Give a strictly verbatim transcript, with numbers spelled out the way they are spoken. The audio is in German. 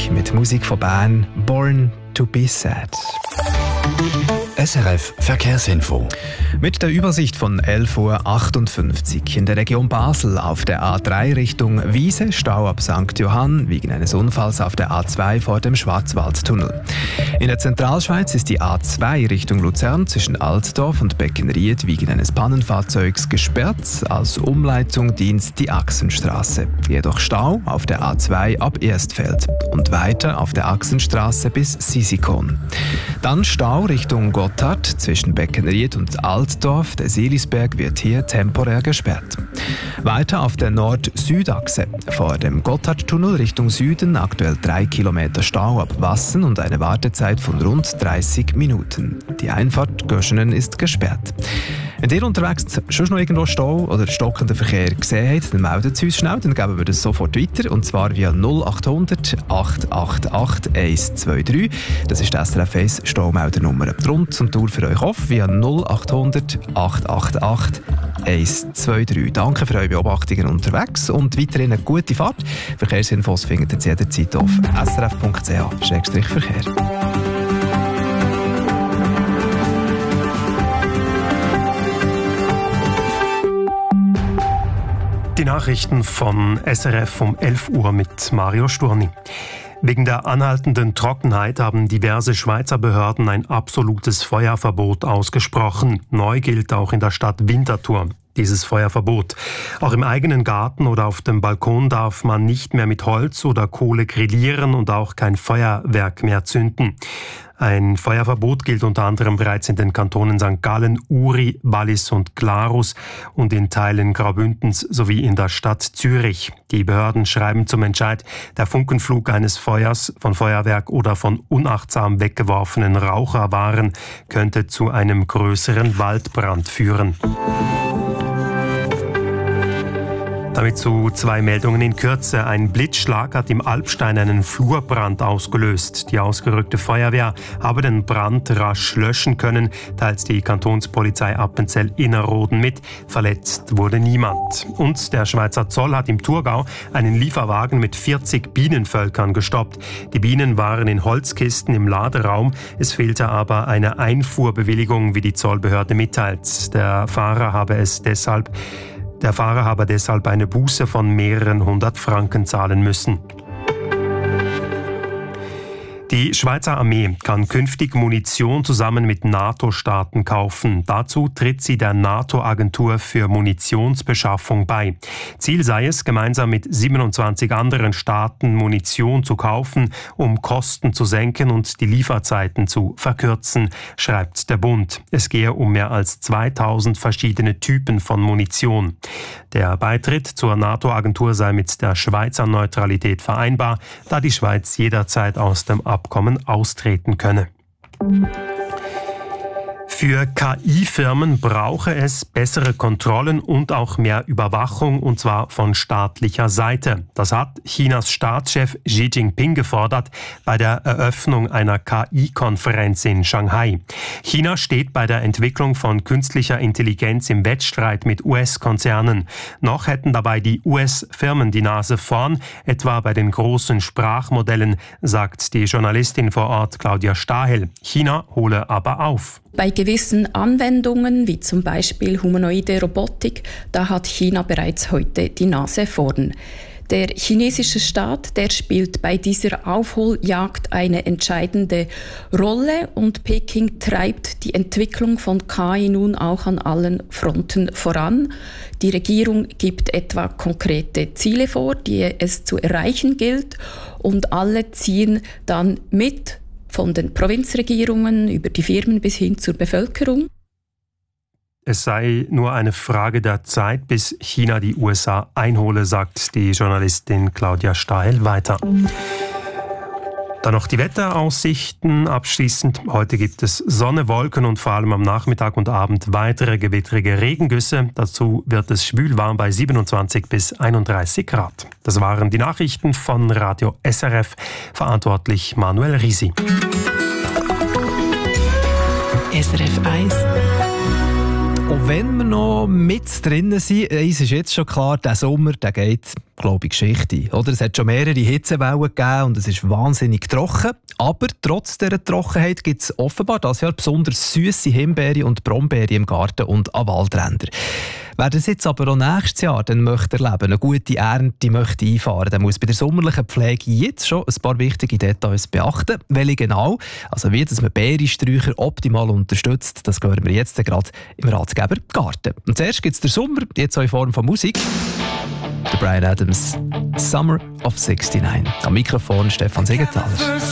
mit Musik von Bern, Born to be Sad. S R F Verkehrsinfo. Mit der Übersicht von elf Uhr achtundfünfzig in der Region Basel auf der A drei Richtung Wiese, Stau ab Sankt Johann wegen eines Unfalls auf der A zwei vor dem Schwarzwaldtunnel. In der Zentralschweiz ist die A zwei Richtung Luzern zwischen Altdorf und Beckenried wegen eines Pannenfahrzeugs gesperrt. Als Umleitung dient die Achsenstraße. Jedoch Stau auf der A zwei ab Erstfeld und weiter auf der Achsenstraße bis Sisikon. Dann Stau Richtung Gotthard zwischen Beckenried und Altdorf. Der Seelisberg wird hier temporär gesperrt. Weiter auf der Nord-Süd-Achse. Vor dem Gotthardtunnel Richtung Süden aktuell drei Kilometer Stau ab Wassen und eine Wartezeit von rund dreißig Minuten. Die Einfahrt Göschenen ist gesperrt. Wenn ihr unterwegs schon noch irgendwo Stau oder stockenden Verkehr gesehen habt, dann meldet es uns schnell, dann geben wir das sofort weiter. Und zwar via null acht hundert acht acht acht eins zwei drei. Das ist die S R F eins Staumeldernummer. Rund und Tour für euch auf via null acht hundert acht acht acht eins zwei drei. Danke für eure Beobachtungen unterwegs und weiterhin eine gute Fahrt. Verkehrsinfos findet ihr jederzeit auf s r f punkt c h Schrägstrich Verkehr. Die Nachrichten von S R F um elf Uhr mit Mario Sturni. Wegen der anhaltenden Trockenheit haben diverse Schweizer Behörden ein absolutes Feuerverbot ausgesprochen. Neu gilt auch in der Stadt Winterthur dieses Feuerverbot. Auch im eigenen Garten oder auf dem Balkon darf man nicht mehr mit Holz oder Kohle grillieren und auch kein Feuerwerk mehr zünden. Ein Feuerverbot gilt unter anderem bereits in den Kantonen Sankt Gallen, Uri, Wallis und Glarus und in Teilen Graubündens sowie in der Stadt Zürich. Die Behörden schreiben zum Entscheid, der Funkenflug eines Feuers, von Feuerwerk oder von unachtsam weggeworfenen Raucherwaren könnte zu einem größeren Waldbrand führen. Damit zu zwei Meldungen in Kürze. Ein Blitzschlag hat im Alpstein einen Flurbrand ausgelöst. Die ausgerückte Feuerwehr habe den Brand rasch löschen können, teilt die Kantonspolizei Appenzell-Innerrhoden mit. Verletzt wurde niemand. Und der Schweizer Zoll hat im Thurgau einen Lieferwagen mit vierzig Bienenvölkern gestoppt. Die Bienen waren in Holzkisten im Laderaum. Es fehlte aber eine Einfuhrbewilligung, wie die Zollbehörde mitteilt. Der Fahrer habe es deshalb Der Fahrer habe deshalb eine Buße von mehreren hundert Franken zahlen müssen. Die Schweizer Armee kann künftig Munition zusammen mit NATO-Staaten kaufen. Dazu tritt sie der NATO-Agentur für Munitionsbeschaffung bei. Ziel sei es, gemeinsam mit siebenundzwanzig anderen Staaten Munition zu kaufen, um Kosten zu senken und die Lieferzeiten zu verkürzen, schreibt der Bund. Es gehe um mehr als zweitausend verschiedene Typen von Munition. Der Beitritt zur NATO-Agentur sei mit der Schweizer Neutralität vereinbar, da die Schweiz jederzeit aus dem Abkommen austreten könne. Für K I-Firmen brauche es bessere Kontrollen und auch mehr Überwachung, und zwar von staatlicher Seite. Das hat Chinas Staatschef Xi Jinping gefordert bei der Eröffnung einer K I-Konferenz in Shanghai. China steht bei der Entwicklung von künstlicher Intelligenz im Wettstreit mit U S-Konzernen. Noch hätten dabei die U S-Firmen die Nase vorn, etwa bei den großen Sprachmodellen, sagt die Journalistin vor Ort Claudia Stahel. China hole aber auf. Bei gewissen Anwendungen, wie zum Beispiel humanoide Robotik, da hat China bereits heute die Nase vorn. Der chinesische Staat, der spielt bei dieser Aufholjagd eine entscheidende Rolle und Peking treibt die Entwicklung von K I nun auch an allen Fronten voran. Die Regierung gibt etwa konkrete Ziele vor, die es zu erreichen gilt, und alle ziehen dann mit, von den Provinzregierungen über die Firmen bis hin zur Bevölkerung. Es sei nur eine Frage der Zeit, bis China die U S A einhole, sagt die Journalistin Claudia Stahel weiter. Dann noch die Wetteraussichten abschließend. Heute gibt es Sonne, Wolken und vor allem am Nachmittag und Abend weitere gewittrige Regengüsse. Dazu wird es schwülwarm bei siebenundzwanzig bis einunddreißig Grad. Das waren die Nachrichten von Radio S R F. Verantwortlich Manuel Risi. S R F eins. Und wenn wir noch mit drinnen sind, eins ist jetzt schon klar, der Sommer, der geht glaube ich, Geschichte. Oder? Es hat schon mehrere Hitzewellen gegeben und es ist wahnsinnig trocken. Aber trotz dieser Trockenheit gibt es offenbar dieses Jahr besonders süße Himbeere und Brombeere im Garten und an Waldrändern. Wer das jetzt aber auch nächstes Jahr dann möchte erleben, eine gute Ernte möchte einfahren, der muss bei der sommerlichen Pflege jetzt schon ein paar wichtige Details beachten. Welche genau, also wie dass man Beerensträucher optimal unterstützt, das hören wir jetzt gerade im Ratgeber Garten. Und zuerst gibt es den Sommer, jetzt auch in Form von Musik. Der Bryan Adams, Summer of sixty-nine. Am Mikrofon Stefan Siegenthaler.